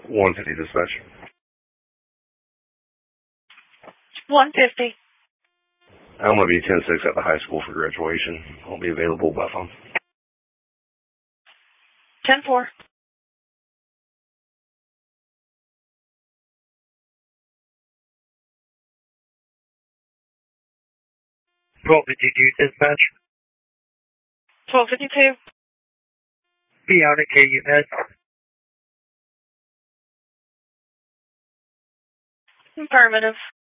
150 dispatch. 150. I'm going to be 10-6 at the high school for graduation. I'll be available by phone. 10-4. 1252 dispatch. 1252. Be out at KUS. Affirmative.